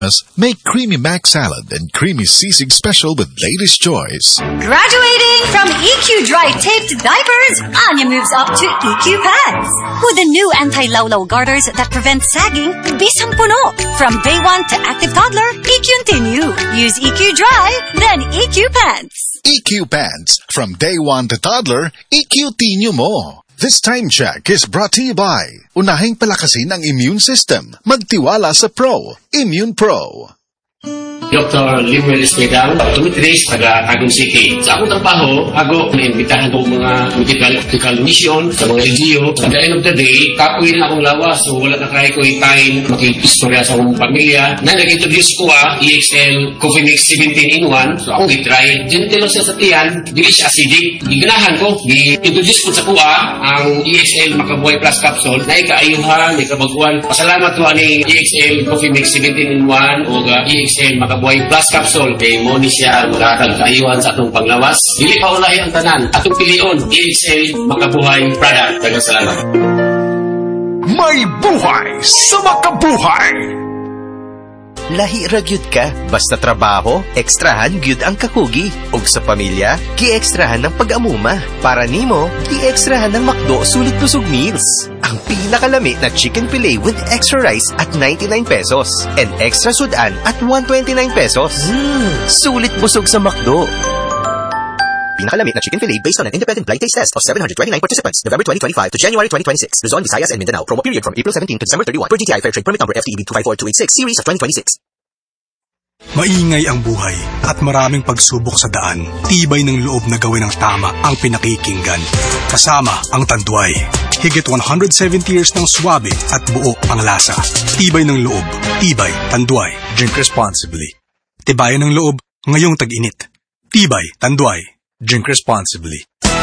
Make Creamy Mac Salad and Creamy Sisig Special with latest choice. Graduating from EQ Dry Taped Diapers, Anya moves up to EQ Pants. With the new anti-lawlaw garters that prevent sagging, bisang puno. From day one to active toddler, EQ-Continue. Use EQ Dry, then EQ Pants. EQ Pants. From day one to toddler, EQ-Continue mo. This time check is brought to you by Unahing palakasin ang immune system. Magtiwala sa Pro. Immune Pro. Dr. Limuel Espedal, optometrist, taga Tagum City. Sa akong trabaho, ako naimbitahan ko mga medical mission sa mga LGU. At the end of the day, kapoy na akong lawas. So wala na kaya ko time makikistorya sa akong pamilya. Na nag-introduce ko EXL Coffee Mix 17 in 1. So akong i-try. Gentle siya sa tiyan, hindi siya acidic. Iganahan ko, i-introduce ko sa kuha ang EXL Makabuhay Plus Capsule na ikaayuhan, ikabaguan. Pasalamat ko ani EXL Coffee Mix 17 in 1 o EXL Makabuhay Plus Capsule kay mo ni siya magkakag kaayuhan sa atong panglawas. Dili pa ulahi ang tanan. Atong pilion, EXL Makabuhay product. Daghang salamat. May buhay sa makabuhay! Lahi ra gyud ka, basta trabaho, ekstrahan gyud ang kakugi. Ug sa pamilya, gi-ekstrahan ng pag-amuma. Para nimo, gi-ekstrahan ng McDo sulit busog meals. Ang pinakalami na chicken fillet with extra rice at 99 pesos and extra sudan at 129 pesos. Sulit busog sa McDo. Pinakalamit na chicken fillet based on an independent blind taste test of 729 participants, November 2025 to January 2026. Luzon, Visayas, and Mindanao. Promo period from April 17 to December 31 per DTI Fair Trade Permit Number FTEB 254286 Series of 2026. Maingay ang buhay at maraming pagsubok sa daan. Tibay ng loob na gawin ang tama ang pinakikinggan. Kasama ang Tanduay. Higit 170 years ng swabe at buo ang lasa. Tibay ng loob. Tibay, Tanduay. Drink responsibly. Tibayan ng loob ngayong tag-init. Tibay, Tanduay. Drink responsibly.